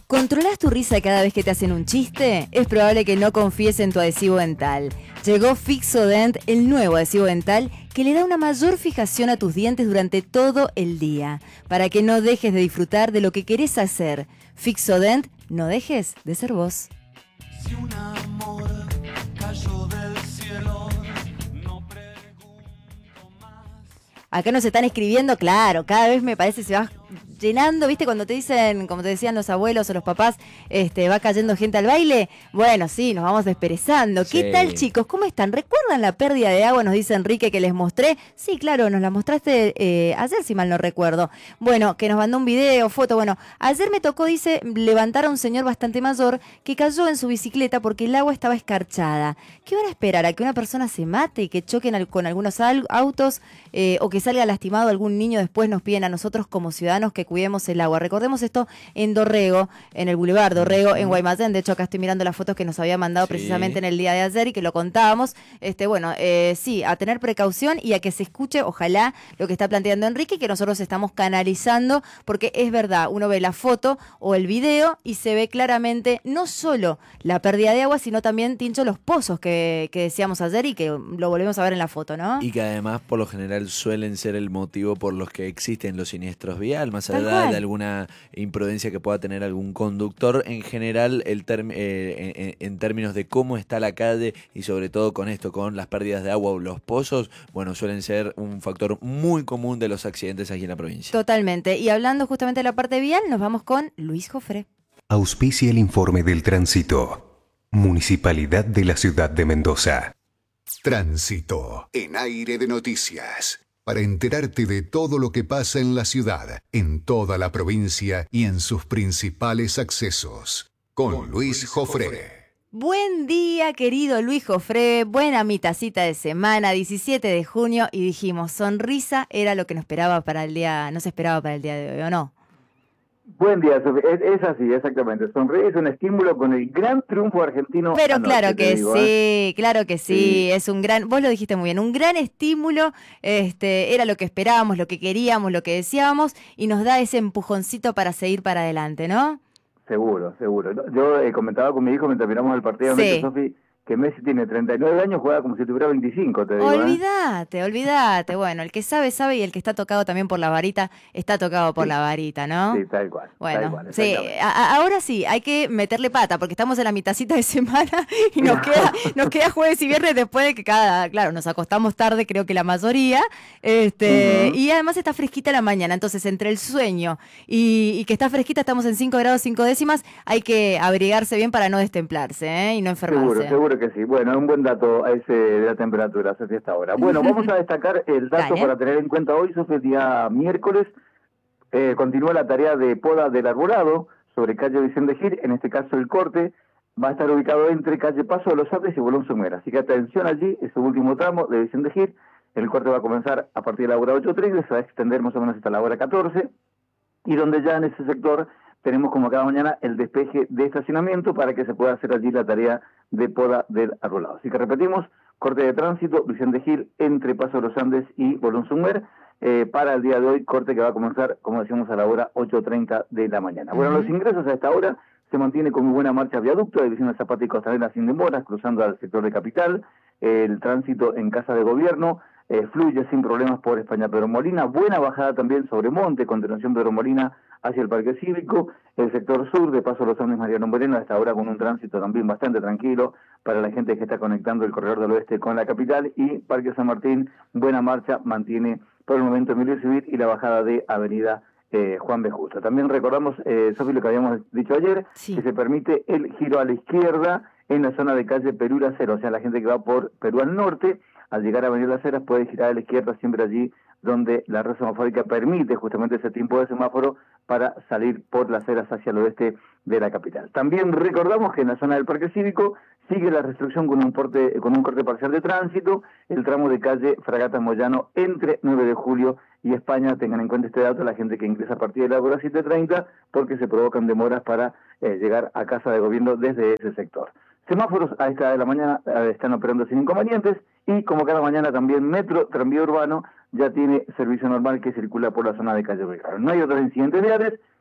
¿Controlás tu risa cada vez que te hacen un chiste? Es probable que no confíes en tu adhesivo dental. Llegó Fixodent, el nuevo adhesivo dental que le da una mayor fijación a tus dientes durante todo el día, para que no dejes de disfrutar de lo que querés hacer. Fixodent, no dejes de ser vos. Si un amor cayó del cielo, no pregunto más. Acá nos están escribiendo, claro, cada vez me parece se va llenando, ¿viste? Cuando te dicen, como te decían los abuelos o los papás, va cayendo gente al baile. Bueno, sí, nos vamos desperezando. Sí. ¿Qué tal, chicos? ¿Cómo están? ¿Recuerdan la pérdida de agua? Nos dice Enrique que les mostré. Sí, claro, nos la mostraste ayer, si mal no recuerdo. Bueno, que nos mandó un video, foto. Bueno, ayer me tocó, dice, levantar a un señor bastante mayor que cayó en su bicicleta porque el agua estaba escarchada. ¿Qué van a esperar? ¿A que una persona se mate y que choquen con algunos autos o que salga lastimado algún niño? Después nos piden a nosotros como ciudadanos que cuidemos el agua. Recordemos esto en Dorrego, en el Boulevard Dorrego, en Guaymallén. De hecho, acá estoy mirando las fotos que nos había mandado precisamente en el día de ayer y que lo contábamos. Sí, a tener precaución y a que se escuche, ojalá, lo que está planteando Enrique y que nosotros estamos canalizando, porque es verdad, uno ve la foto o el video y se ve claramente no solo la pérdida de agua, sino también, Tincho, los pozos que decíamos ayer y que lo volvemos a ver en la foto, ¿no? Y que además, por lo general, suelen ser el motivo por los que existen los siniestros vial, más Tal allá cual. de alguna imprudencia que pueda tener algún conductor. En general, en términos de cómo está la calle y sobre todo con esto, con las pérdidas de agua o los pozos, bueno, suelen ser un factor muy común de los accidentes aquí en la provincia. Totalmente. Y hablando justamente de la parte vial, nos vamos con Luis Jofré. Auspicia el informe del tránsito. Municipalidad de la Ciudad de Mendoza. Tránsito en Aire de Noticias. Para enterarte de todo lo que pasa en la ciudad, en toda la provincia y en sus principales accesos. Con Luis Jofré. Buen día, querido Luis Jofré. Buena mitacita de semana, 17 de junio. Y dijimos, sonrisa era lo que no se esperaba para el día de hoy, ¿o no? Buen día, Sofía. Es así, exactamente. Sonríe es un estímulo con el gran triunfo argentino. Pero anoche, claro que digo, sí, claro que sí. Es un gran, vos lo dijiste muy bien, un gran estímulo. Era lo que esperábamos, lo que queríamos, lo que deseábamos y nos da ese empujoncito para seguir para adelante, ¿no? Seguro. Yo comentaba con mi hijo mientras miramos el partido, Sí. Sofi, que Messi tiene 39 años, juega como si tuviera 25, te digo. Olvídate. Bueno, el que sabe y el que está tocado también por la varita, está tocado por la varita, ¿no? Sí, tal cual. Bueno, tal cual, sí, ahora sí, hay que meterle pata, porque estamos en la mitacita de semana y nos queda jueves y viernes después de que claro, nos acostamos tarde, creo que la mayoría, y además está fresquita la mañana, entonces entre el sueño y que está fresquita, estamos en 5 grados 5 décimas, hay que abrigarse bien para no destemplarse, y no enfermarse. Seguro que sí. Bueno, un buen dato ese de la temperatura, Sofía, hasta ahora. Bueno, vamos a destacar el dato Dale. para tener en cuenta hoy, Sofía, día miércoles. Continúa la tarea de poda del arbolado sobre calle Vicente Gil, en este caso el corte va a estar ubicado entre calle Paso de los Andes y Bolón Somera. Así que atención allí, es el último tramo de Vicente Gil. El corte va a comenzar a partir de la hora 8:30, se va a extender más o menos hasta la hora 14, y donde ya en ese sector tenemos como cada mañana el despeje de estacionamiento para que se pueda hacer allí la tarea de poda del arbolado. Así que repetimos, corte de tránsito, Vicente Gil, entre Paso de los Andes y Bolón Somera. Para el día de hoy, corte que va a comenzar, como decíamos, a la hora 8:30 de la mañana. Bueno, los ingresos a esta hora se mantiene con muy buena marcha viaducto, División de Zapata y Costanera sin demoras, cruzando al sector de Capital. El tránsito en Casa de Gobierno fluye sin problemas por España Pedro Molina. Buena bajada también sobre Monte, continuación Pedro Molina hacia el Parque Cívico. El sector sur de Paso de los Andes Mariano Moreno, hasta ahora con un tránsito también bastante tranquilo para la gente que está conectando el corredor del oeste con la capital. Y Parque San Martín, buena marcha, mantiene por el momento Emilio Civil y la bajada de Avenida Juan B. Justo. También recordamos, Sofi, lo que habíamos dicho ayer, que se permite el giro a la izquierda en la zona de calle Perú Las Heras, o sea, la gente que va por Perú al norte, al llegar a Avenida Las Heras puede girar a la izquierda siempre allí donde la red semafórica permite justamente ese tiempo de semáforo para salir por Las Heras hacia el oeste de la capital. También recordamos que en la zona del Parque Cívico sigue la restricción con un corte parcial de tránsito, el tramo de calle Fragata Moyano entre 9 de julio y España. Tengan en cuenta este dato la gente que ingresa a partir de la hora 7:30 porque se provocan demoras para llegar a Casa de Gobierno desde ese sector. Semáforos a esta hora de la mañana están operando sin inconvenientes y como cada mañana también Metro Tranvía Urbano ya tiene servicio normal que circula por la zona de calle Belgrano. No hay otros incidentes viales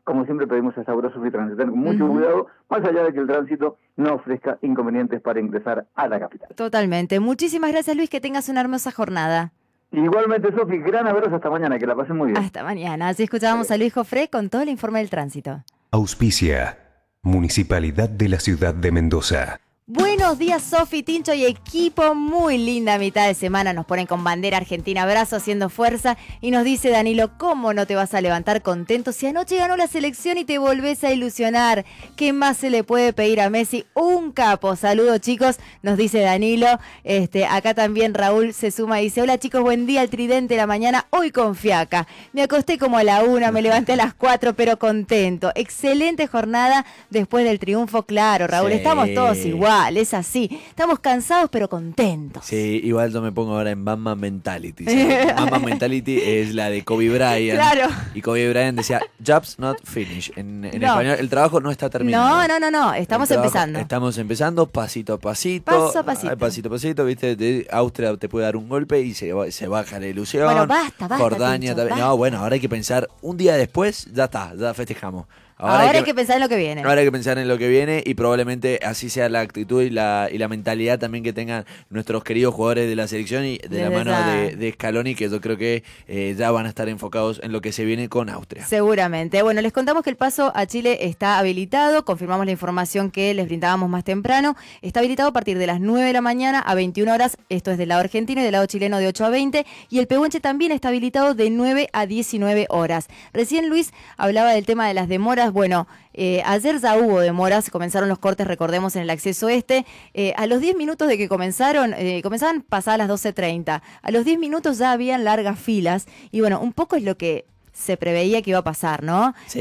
como siempre pedimos a Sauro Sofi transitar con mucho cuidado, más allá de que el tránsito no ofrezca inconvenientes para ingresar a la capital. Totalmente. Muchísimas gracias, Luis, que tengas una hermosa jornada. Igualmente, Sofi, gran abrazo, hasta mañana, que la pasen muy bien. Hasta mañana. Así escuchábamos a Luis Jofré con todo el informe del tránsito. Auspicia. Municipalidad de la Ciudad de Mendoza. Buenos días, Sofi, Tincho y equipo. Muy linda mitad de semana. Nos ponen con bandera argentina, brazo haciendo fuerza. Y nos dice Danilo, ¿cómo no te vas a levantar contento si anoche ganó la selección y te volvés a ilusionar? ¿Qué más se le puede pedir a Messi? Un capo. Saludos, chicos, nos dice Danilo. Acá también Raúl se suma y dice, hola chicos, buen día, el tridente de la mañana, hoy con fiaca. Me acosté como a la 1, me levanté a las 4, pero contento. Excelente jornada después del triunfo, claro, Raúl, Sí. estamos todos igual. Es así, estamos cansados pero contentos. Sí, igual yo me pongo ahora en Batman Mentality. ¿Sí? Batman Mentality es la de Kobe Bryant. Claro. Y Kobe Bryant decía, job's not finished. En No. español, el trabajo no está terminado. No, estamos El trabajo- empezando. Estamos empezando pasito a pasito. Paso a pasito. Pasito a pasito, viste, Austria te puede dar un golpe y se baja la ilusión. Bueno, basta, Jordania Tincho, también. basta. No, bueno, ahora hay que pensar, un día después, ya está, ya festejamos. Ahora hay que pensar en lo que viene. Ahora hay que pensar en lo que viene y probablemente así sea la actitud y la mentalidad también que tengan nuestros queridos jugadores de la selección y de la Desde mano ya. de Scaloni, que yo creo que ya van a estar enfocados en lo que se viene con Austria. Seguramente. Bueno, les contamos que el paso a Chile está habilitado. Confirmamos la información que les brindábamos más temprano. Está habilitado a partir de las 9 de la mañana a 21 horas. Esto es del lado argentino y del lado chileno de 8 a 20. Y el Pehuenche también está habilitado de 9 a 19 horas. Recién Luis hablaba del tema de las demoras. Bueno, ayer ya hubo demoras. Comenzaron los cortes, recordemos, en el acceso este. A los 10 minutos de que comenzaban pasadas las 12:30. A los 10 minutos ya habían largas filas. Y bueno, un poco es lo que se preveía que iba a pasar, ¿no? Sí.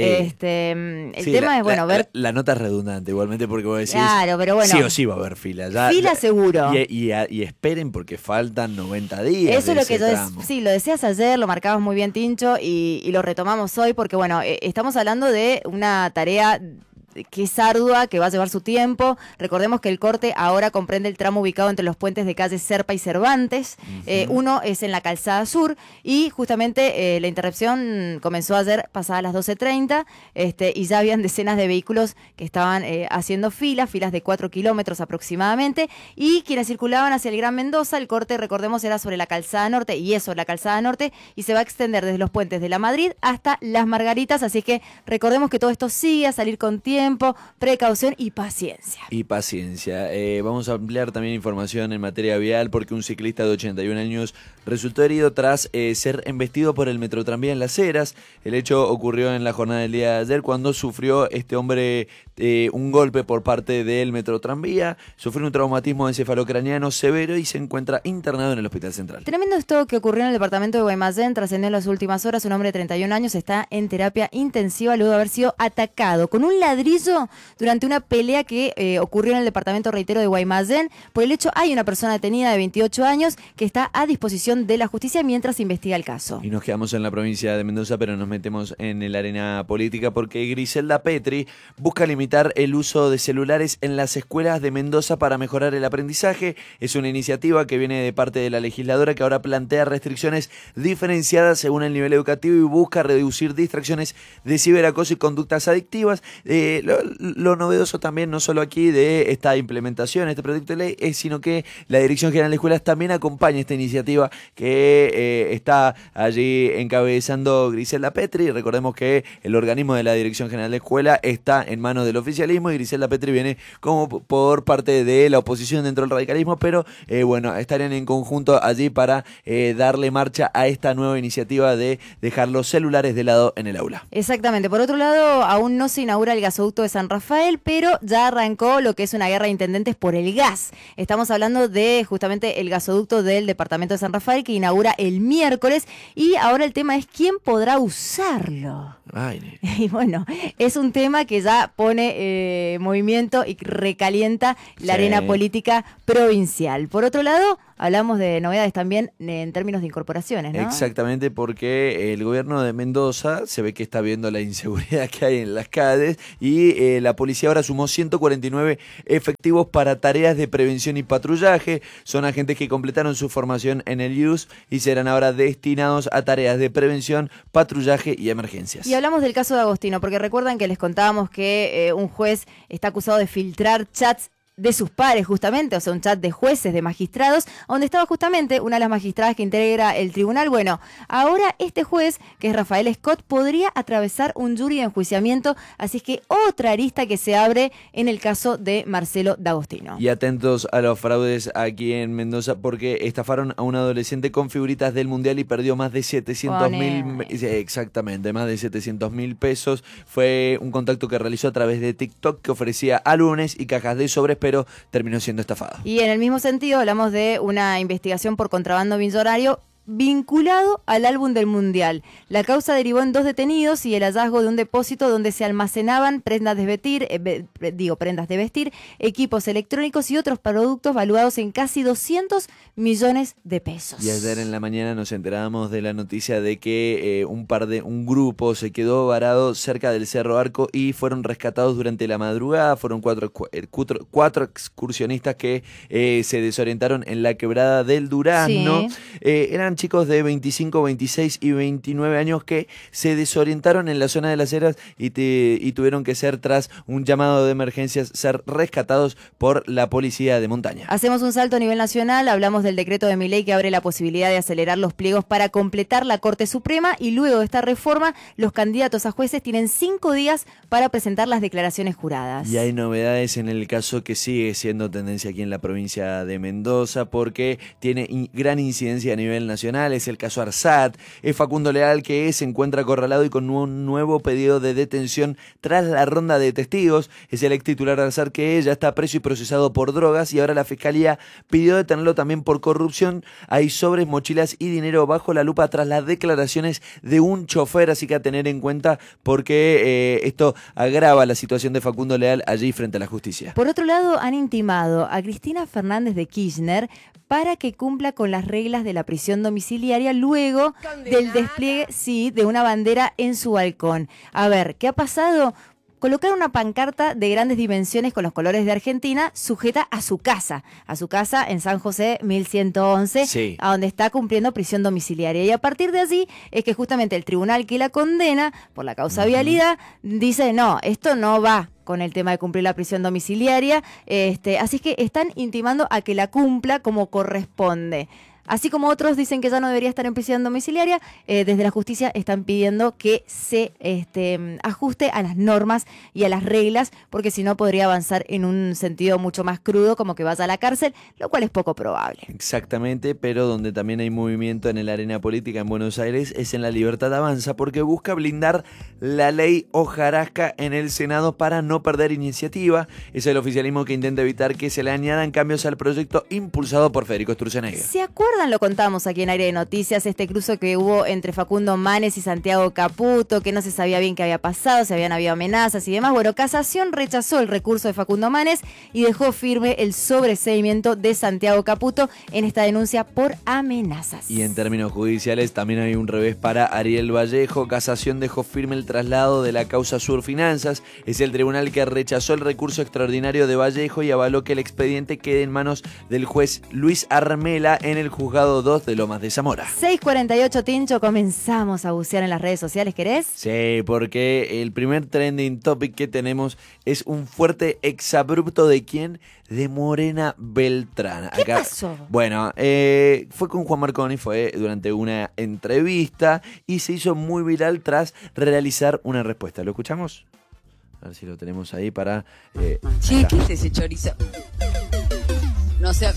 El Sí, tema es, bueno, ver... La nota es redundante igualmente porque vos decís, Claro, pero bueno. sí o sí va a haber fila. Fila seguro. Y esperen porque faltan 90 días. Eso es de lo que ese yo tramo. sí, lo decías ayer, lo marcabas muy bien, Tincho, y lo retomamos hoy porque, bueno, estamos hablando de una tarea que es ardua, que va a llevar su tiempo. Recordemos que el corte ahora comprende el tramo ubicado entre los puentes de calle Serpa y Cervantes. Uno es en la calzada sur y justamente la interrupción comenzó ayer pasadas las 12:30 y ya habían decenas de vehículos que estaban haciendo filas de 4 kilómetros aproximadamente, y quienes circulaban hacia el Gran Mendoza. El corte, recordemos, era sobre la calzada norte, y eso, la calzada norte, y se va a extender desde los puentes de la Madrid hasta Las Margaritas, así que recordemos que todo esto sigue, a salir con tiempo, precaución y paciencia. Y paciencia. Vamos a ampliar también información en materia vial porque un ciclista de 81 años resultó herido tras ser embestido por el metrotranvía en Las Heras. El hecho ocurrió en la jornada del día de ayer cuando sufrió este hombre un golpe por parte del metrotranvía, sufrió un traumatismo encefalocraniano severo y se encuentra internado en el Hospital Central. Tremendo esto que ocurrió en el departamento de Guaymallén, trascendió en las últimas horas. Un hombre de 31 años está en terapia intensiva luego de haber sido atacado con un ladrillo durante una pelea que ocurrió en el departamento, reitero, de Guaymallén. Por el hecho hay una persona detenida de 28 años que está a disposición de la justicia mientras se investiga el caso. Y nos quedamos en la provincia de Mendoza, pero nos metemos en el arena política porque Griselda Petri busca limitar el uso de celulares en las escuelas de Mendoza para mejorar el aprendizaje. Es una iniciativa que viene de parte de la legisladora que ahora plantea restricciones diferenciadas según el nivel educativo y busca reducir distracciones de ciberacoso y conductas adictivas. Lo novedoso también, no solo aquí de esta implementación, este proyecto de ley, sino que la Dirección General de Escuelas también acompaña esta iniciativa que está allí encabezando Griselda Petri. Recordemos que el organismo de la Dirección General de Escuela está en manos del oficialismo y Griselda Petri viene como por parte de la oposición dentro del radicalismo, pero bueno, estarían en conjunto allí para darle marcha a esta nueva iniciativa de dejar los celulares de lado en el aula. Exactamente. Por otro lado, aún no se inaugura el gasoducto de San Rafael, pero ya arrancó lo que es una guerra de intendentes por el gas. Estamos hablando de justamente el gasoducto del departamento de San Rafael que inaugura el miércoles, y ahora el tema es quién podrá usarlo. Ay, Y bueno, es un tema que ya pone movimiento y recalienta la arena política provincial. Por otro lado, hablamos de novedades también en términos de incorporaciones, ¿no? Exactamente, porque el gobierno de Mendoza se ve que está viendo la inseguridad que hay en las calles y la policía ahora sumó 149 efectivos para tareas de prevención y patrullaje. Son agentes que completaron su formación en el IUS y serán ahora destinados a tareas de prevención, patrullaje y emergencias. Y hablamos del caso de Agostino, porque recuerdan que les contábamos que un juez está acusado de filtrar chats de sus pares justamente, o sea, un chat de jueces, de magistrados, donde estaba justamente una de las magistradas que integra el tribunal. Bueno, ahora este juez, que es Rafael Scott, podría atravesar un jury de enjuiciamiento, así es que otra arista que se abre en el caso de Marcelo D'Agostino. Y atentos a los fraudes aquí en Mendoza, porque estafaron a un adolescente con figuritas del Mundial y perdió más de 700.000, exactamente, más de 700.000 pesos. Fue un contacto que realizó a través de TikTok, que ofrecía álbumes y cajas de sobres, pero terminó siendo estafado. Y en el mismo sentido hablamos de una investigación por contrabando millonario vinculado al álbum del Mundial. La causa derivó en 2 detenidos y el hallazgo de un depósito donde se almacenaban prendas de vestir, equipos electrónicos y otros productos valuados en casi 200 millones de pesos. Y ayer en la mañana nos enterábamos de la noticia de que un grupo se quedó varado cerca del Cerro Arco y fueron rescatados durante la madrugada. Fueron cuatro excursionistas que se desorientaron en la quebrada del Durazno. Sí. Eran chicos de 25, 26 y 29 años que se desorientaron en la zona de Las Heras y tuvieron que ser, tras un llamado de emergencias, ser rescatados por la policía de montaña. Hacemos un salto a nivel nacional, hablamos del decreto de Milei que abre la posibilidad de acelerar los pliegos para completar la Corte Suprema, y luego de esta reforma los candidatos a jueces tienen 5 días para presentar las declaraciones juradas. Y hay novedades en el caso que sigue siendo tendencia aquí en la provincia de Mendoza, porque tiene gran incidencia a nivel nacional. Es el caso Arsat. Es Facundo Leal, que se encuentra acorralado y con un nuevo pedido de detención tras la ronda de testigos. Es el ex titular de Arsat, que ya está preso y procesado por drogas, y ahora la fiscalía pidió detenerlo también por corrupción. Hay sobres, mochilas y dinero bajo la lupa tras las declaraciones de un chofer, así que a tener en cuenta, porque esto agrava la situación de Facundo Leal allí frente a la justicia. Por otro lado, han intimado a Cristina Fernández de Kirchner para que cumpla con las reglas de la prisión domiciliaria luego del despliegue, de una bandera en su balcón. A ver, ¿qué ha pasado? Colocar una pancarta de grandes dimensiones con los colores de Argentina sujeta a su casa en San José 1111, sí, a donde está cumpliendo prisión domiciliaria. Y a partir de allí es que justamente el tribunal que la condena por la causa vialidad dice, no, esto no va con el tema de cumplir la prisión domiciliaria, así que están intimando a que la cumpla como corresponde. Así como otros dicen que ya no debería estar en prisión domiciliaria, desde la justicia están pidiendo que se ajuste a las normas y a las reglas, porque si no podría avanzar en un sentido mucho más crudo, como que vaya a la cárcel, lo cual es poco probable. Exactamente, pero donde también hay movimiento en la arena política en Buenos Aires es en La Libertad Avanza, porque busca blindar la ley hojarasca en el Senado para no perder iniciativa. Es el oficialismo que intenta evitar que se le añadan cambios al proyecto impulsado por Federico Sturzenegger. ¿Se acuerdan? Lo contamos aquí en Aire de Noticias, este cruce que hubo entre Facundo Manes y Santiago Caputo, que no se sabía bien qué había pasado, si habían habido amenazas y demás. Bueno, Casación rechazó el recurso de Facundo Manes y dejó firme el sobreseimiento de Santiago Caputo en esta denuncia por amenazas. Y en términos judiciales también hay un revés para Ariel Vallejo. Casación dejó firme el traslado de la causa Sur Finanzas. Es el tribunal que rechazó el recurso extraordinario de Vallejo y avaló que el expediente quede en manos del juez Luis Armela en el Juzgado 2 de Lomas de Zamora. 6:48, Tincho, comenzamos a bucear en las redes sociales, ¿querés? Sí, porque el primer trending topic que tenemos es un fuerte exabrupto de ¿quién? De Morena Beltrán. ¿Qué pasó? Bueno, fue con Juan Marconi, fue durante una entrevista y se hizo muy viral tras realizar una respuesta. ¿Lo escuchamos? A ver si lo tenemos ahí para... Che, ¿qué es ese chorizo? No sé,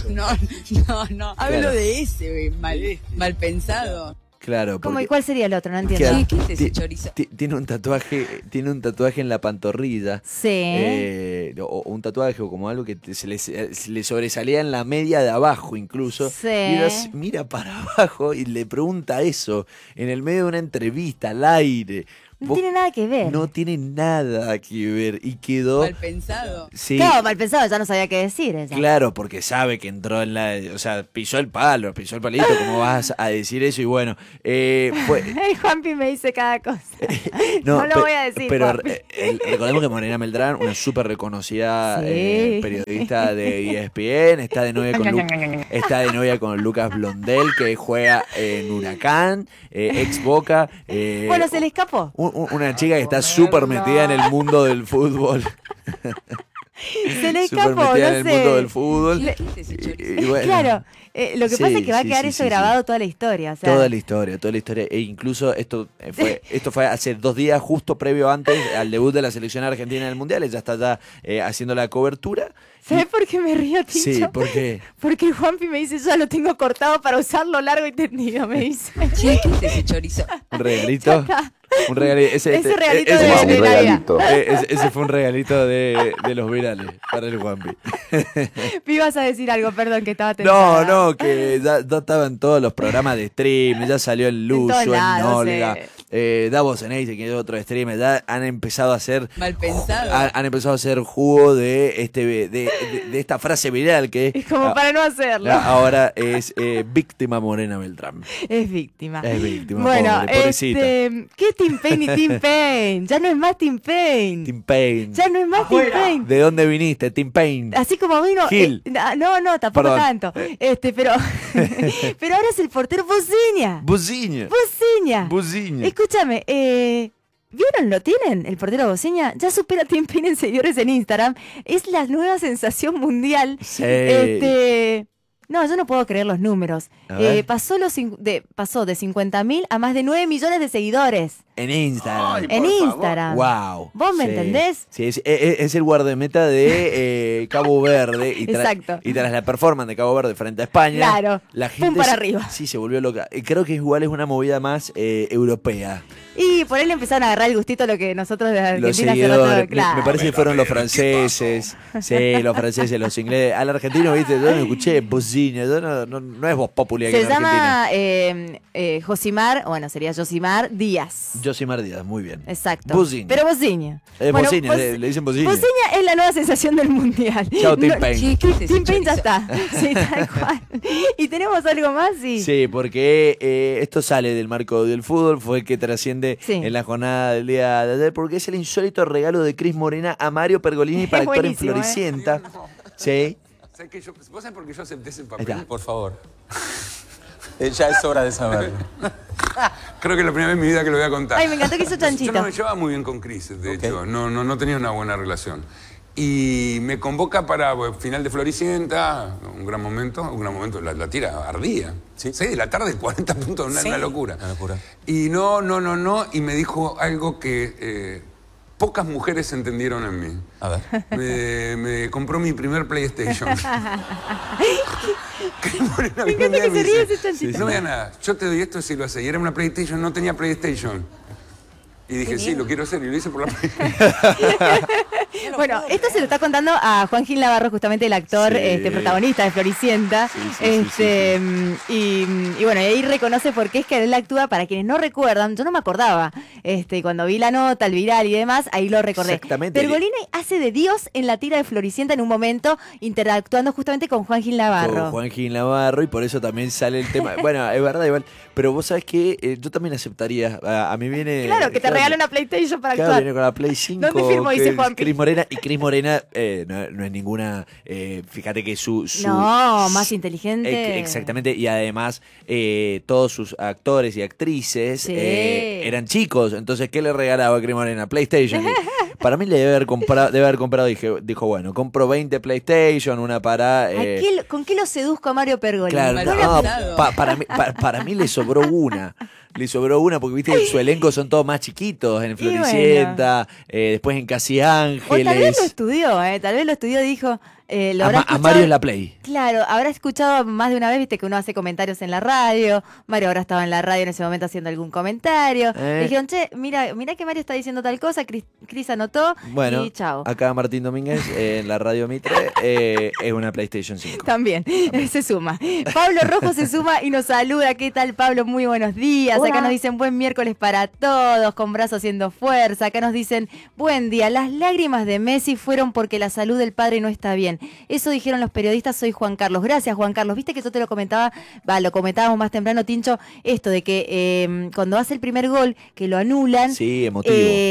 no. Hablo Claro. de ese, mal pensado. Claro, ¿Cómo y porque... cuál sería el otro? No entiendo. Claro. ¿Qué es ese chorizo? Tiene un tatuaje en la pantorrilla. Sí. O un tatuaje o como algo que se le sobresalía en la media de abajo incluso. Sí. Y ella mira para abajo y le pregunta eso en el medio de una entrevista al aire. No tiene nada que ver. No tiene nada que ver. Y quedó... Mal pensado. Sí. Claro, mal pensado, ya no sabía qué decir ella. Claro, porque sabe que entró en la... O sea, pisó el palito, ¿cómo vas a decir eso? Y bueno, fue... El Juanpi me dice cada cosa. No lo voy a decir, Pero Juanpi. recordemos que Morena Beltrán, una súper reconocida Sí. periodista de ESPN, está de novia con Lucas Blondel, que juega en Huracán, ex Boca. Bueno, se le escapó. una chica que está súper metida en el mundo del fútbol. Se le Súper escapó, metida no en el sé. mundo del fútbol. Y bueno, Claro, lo que Sí, pasa es que va a sí, quedar sí, eso sí, grabado toda la historia. O sea, toda la historia. E incluso esto fue hace 2 días, justo previo antes al debut de la selección argentina en el Mundial. Ella está ya haciendo la cobertura. ¿sabes por qué me río, Tincho? Sí, ¿por qué? Porque el Juanpi me dice, ya lo tengo cortado para usarlo largo y tendido, me dice. Che, ¿qué es ese chorizo? ¿Un regalito? Un regalito. Ese regalito ese- de ese- Navidad. ese fue un regalito de los virales para el Juanpi. Me ibas a decir algo, perdón, que estaba tentada. No, que ya estaba en todos los programas de stream, ya salió en Lucho, todos en lados, Nolga, Davos en Ace, que es otro stream, ya han empezado a hacer Mal pensado. han empezado a hacer jugo de esta frase viral que Es como para no hacerlo. ahora es víctima Morena Beltrán. Es víctima. Es víctima, Bueno, pobre, pobrecita. ¿qué Tim Payne y Tim Payne? Ya no es más Tim Payne. Tim Payne. Ya no es más Tim Payne. ¿De dónde viniste, Tim Payne? Así como vino. Gil. No, tampoco Perdón. tanto. Pero ahora es el portero Buziña. Buziña. Buziña. Buziña. Escúchame, ¿vieron? ¿Lo tienen? El portero Buziña ya supera a Tim Payne en seguidores en Instagram. Es la nueva sensación mundial. Sí. No, yo no puedo creer los números. A ver. Pasó de 50.000 a más de 9 millones de seguidores. En Instagram. En Instagram. Wow. ¿Vos me entendés? Sí, es el guardameta de Cabo Verde. Exacto. Y tras la performance de Cabo Verde frente a España, Claro. la Pum gente para arriba. Sí, se volvió loca. Creo que igual es una movida más europea. Y por ahí le empezaron a agarrar el gustito a lo que nosotros de Los Argentina hace seguidores. rato, Me claro. parece que fueron los franceses. Sí, los franceses, los ingleses. Al argentino, viste, yo no escuché Buziña. No es voz popular aquí Se en Argentina. llama Josimar, bueno, sería Josimar Díaz. Josimar Díaz, muy bien. Exacto. Buziña. Pero Buziña. Buziña, le dicen Buziña. Buziña es la nueva sensación del mundial. Chao, Tim Payne. Che, ¿qué es ese Tim Payne ya chorizo? está. Sí, tal cual. ¿Y tenemos algo más? Sí. Sí, porque esto sale del marco del fútbol, fue el que trasciende Sí. en la jornada del día de ayer, porque es el insólito regalo de Cris Morena a Mario Pergolini para Es actuar en buenísimo, Floricienta. Sí. ¿Sabes qué? ¿Vos sabés por qué yo acepté ese Ahí papel? está. Por favor. Ya es hora de saberlo. Creo que es la primera vez en mi vida que lo voy a contar. Ay, me encantó que hizo Yo chanchito. no me llevaba muy bien con Cris, de hecho. No tenía una buena relación. Y me convoca para final de Floricienta, un gran momento, la tira ardía. Sí. 6 de la tarde, 40 puntos, una locura. Una locura. Y no, y me dijo algo que pocas mujeres entendieron en mí. A ver. Me compró mi primer PlayStation. Cris Morena Me vino un encanta día que y me se ríe dice, ese chanchito. no me da nada, yo te doy esto si lo haces. Y era una PlayStation, no tenía PlayStation. Y dije, sí, lo quiero hacer, y lo hice por la Bueno, esto se lo está contando a Juan Gil Navarro, justamente el actor Sí. protagonista de Floricienta. Y bueno, y ahí reconoce por qué es que él actúa. Para quienes no recuerdan, yo no me acordaba. Cuando vi la nota, el viral y demás, ahí lo recordé. Exactamente. Pergolini hace de Dios en la tira de Floricienta en un momento, interactuando justamente con Juan Gil Navarro. Con Juan Gil Navarro, y por eso también sale el tema. Bueno, es verdad, igual. Pero vos sabés que yo también aceptaría. A mí viene. Claro, que te regale una PlayStation para Claro, actuar. viene con la Play 5. ¿Dónde firmo? que Dice es Juanpi. Cris Morena. Y Cris Morena no es ninguna. Fíjate que su No, más inteligente. Exactamente. Y además, todos sus actores y actrices Sí. eran chicos. Entonces, ¿qué le regalaba a Cris Morena? PlayStation. Y para mí le debe haber comprado. Dijo, bueno, compro 20 PlayStation, una para. ¿Con qué lo seduzco a Mario Pergolini? Claro, Mal no, pensado. para mí le sobró una. Le sobró una porque, viste, su elenco son todos más chiquitos en Floricienta, después en Casi O tal vez lo Ángeles. estudió, tal vez lo estudió y dijo... lo habrá A escuchado- Mario en la Play. Claro, habrá escuchado más de una vez, viste que uno hace comentarios en la radio. Mario habrá estado en la radio en ese momento haciendo algún comentario. Le dijeron, che, mira que Mario está diciendo tal cosa, Cris anotó Bueno, y chao. acá Martín Domínguez en la radio Mitre es una PlayStation 5. También, se suma. Pablo Rojo se suma y nos saluda. ¿Qué tal, Pablo? Muy buenos días. Acá nos dicen buen miércoles para todos, con brazos haciendo fuerza. Acá nos dicen buen día. Las lágrimas de Messi fueron porque la salud del padre no está bien. Eso dijeron los periodistas. Soy Juan Carlos. Gracias, Juan Carlos. Viste que yo te lo comentaba, lo comentábamos más temprano, Tincho, esto de que cuando hace el primer gol, que lo anulan, Sí, emotivo.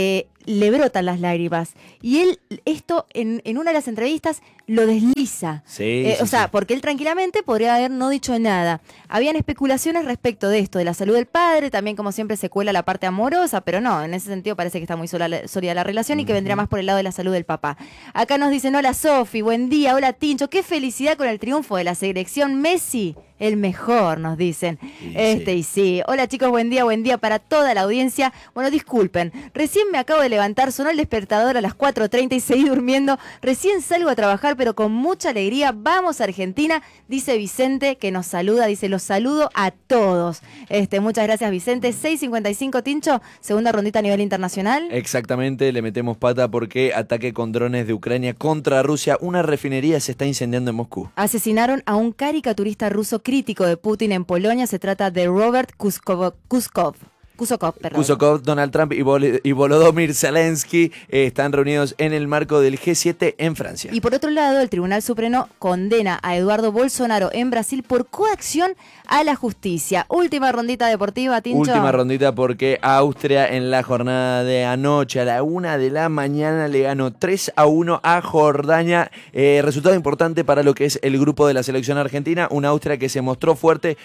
le brotan las lágrimas. Y él, esto en una de las entrevistas, lo desliza. O sea, porque él tranquilamente podría haber no dicho nada. Habían especulaciones respecto de esto, de la salud del padre, también como siempre se cuela la parte amorosa, pero no, en ese sentido parece que está muy sólida la relación y que vendría más por el lado de la salud del papá. Acá nos dicen, hola Sofi, buen día, hola Tincho, qué felicidad con el triunfo de la selección Messi. El mejor, nos dicen. Y sí. Hola chicos, buen día para toda la audiencia. Bueno, disculpen, recién me acabo de levantar, sonó el despertador a las 4:30 y seguí durmiendo. Recién salgo a trabajar, pero con mucha alegría. Vamos a Argentina, dice Vicente, que nos saluda, dice, los saludo a todos. Muchas gracias Vicente. 6:55, Tincho, segunda rondita a nivel internacional. Exactamente, le metemos pata porque ataque con drones de Ucrania contra Rusia. Una refinería se está incendiando en Moscú. Asesinaron a un caricaturista ruso crítico de Putin en Polonia. Se trata de Robert Kuskov. Donald Trump y Volodymyr Zelensky están reunidos en el marco del G7 en Francia. Y por otro lado, el Tribunal Supremo condena a Eduardo Bolsonaro en Brasil por coacción a la justicia. Última rondita deportiva, Tincho. Última rondita porque Austria en la jornada de anoche a la 1 de la mañana le ganó 3-1 a Jordania. Resultado importante para lo que es el grupo de la selección argentina. Una Austria que se mostró fuerte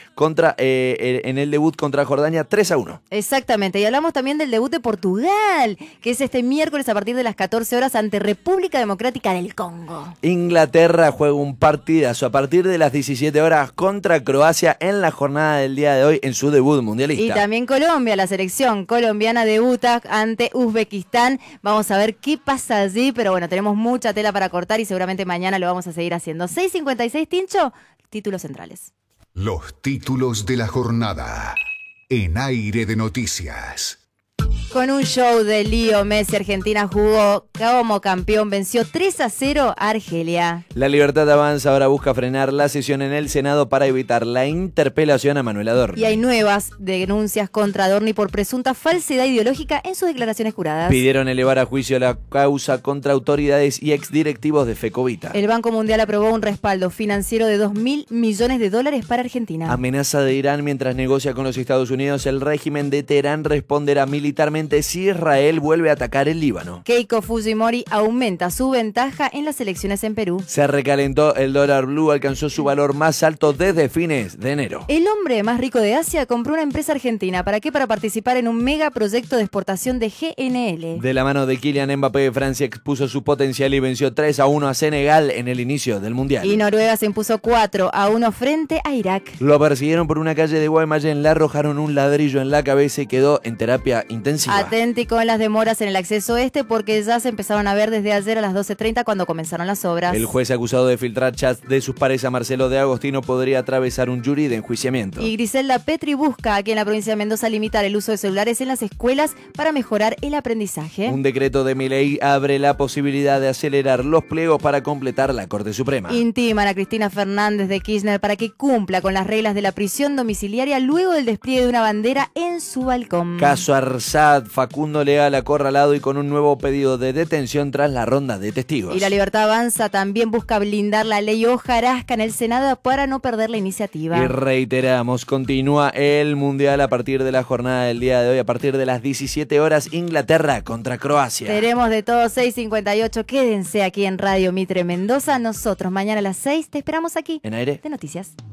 en el debut contra Jordania 3-1. Exactamente, y hablamos también del debut de Portugal, que es este miércoles a partir de las 14 horas ante República Democrática del Congo. Inglaterra juega un partidazo a partir de las 17 horas contra Croacia en la jornada del día de hoy en su debut mundialista. Y también Colombia, la selección colombiana debuta ante Uzbekistán. Vamos a ver qué pasa allí, pero bueno, tenemos mucha tela para cortar y seguramente mañana lo vamos a seguir haciendo. 6:56, Tincho, títulos centrales. Los títulos de la jornada. En Aire de Noticias. Con un show de Lío Messi, Argentina jugó como campeón, venció 3-0 a Argelia. La Libertad Avanza ahora busca frenar la sesión en el Senado para evitar la interpelación a Manuel Adorni. Y hay nuevas denuncias contra Adorni por presunta falsedad ideológica en sus declaraciones juradas. Pidieron elevar a juicio la causa contra autoridades y exdirectivos de Fecovita. El Banco Mundial aprobó un respaldo financiero de $2.000 millones para Argentina. Amenaza de Irán mientras negocia con los Estados Unidos. El régimen de Teherán responderá militarmente si Israel vuelve a atacar el Líbano. Keiko Fujimori aumenta su ventaja en las elecciones en Perú. Se recalentó el dólar blue, alcanzó su valor más alto desde fines de enero. El hombre más rico de Asia compró una empresa argentina. ¿Para qué? Para participar en un mega proyecto de exportación de GNL. De la mano de Kylian Mbappé, Francia expuso su potencial y venció 3-1 a Senegal en el inicio del Mundial. Y Noruega se impuso 4-1 frente a Irak. Lo persiguieron por una calle de Guaymallén, le arrojaron un ladrillo en la cabeza y quedó en terapia intensiva. Atenti con las demoras en el acceso porque ya se empezaron a ver desde ayer a las 12:30 cuando comenzaron las obras. El juez acusado de filtrar chats de sus pares a Marcelo de Agostino podría atravesar un jury de enjuiciamiento. Y Griselda Petri busca aquí en la provincia de Mendoza limitar el uso de celulares en las escuelas para mejorar el aprendizaje. Un decreto de Milei abre la posibilidad de acelerar los pliegos para completar la Corte Suprema. Intiman a Cristina Fernández de Kirchner para que cumpla con las reglas de la prisión domiciliaria luego del despliegue de una bandera en su balcón. Caso Arsad, Facundo Leal acorralado y con un nuevo pedido de detención tras la ronda de testigos. Y la Libertad Avanza también busca blindar la ley hojarasca en el Senado para no perder la iniciativa. Y reiteramos, continúa el Mundial a partir de la jornada del día de hoy, a partir de las 17 horas, Inglaterra contra Croacia. Tenemos de todo. 6:58, quédense aquí en Radio Mitre Mendoza. Nosotros mañana a las 6 te esperamos aquí en Aire de Noticias.